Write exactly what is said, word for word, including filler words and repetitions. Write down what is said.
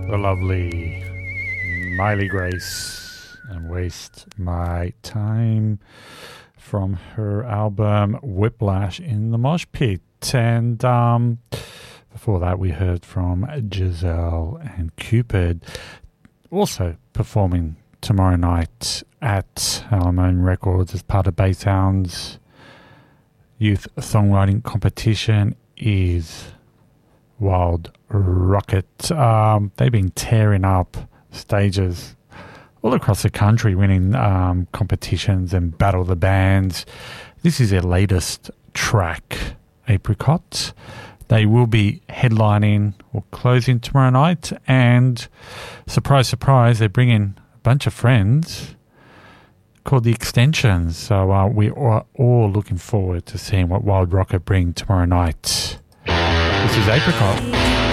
the lovely Miley Grace and Waste My Time from her album Whiplash in the Mosh Pit. And um, before that we heard from Giselle and Cupid, also performing tomorrow night at Alamone Records as part of Baysound's youth songwriting competition is Wild Rocket. Um, they've been tearing up stages all across the country, winning um, competitions and battle the bands. This is their latest track, Apricot. They will be headlining or closing tomorrow night, and surprise, surprise, they're bringing a bunch of friends called The Extensions. So uh, we are all looking forward to seeing what Wild Rocket bring tomorrow night. This is Apricot.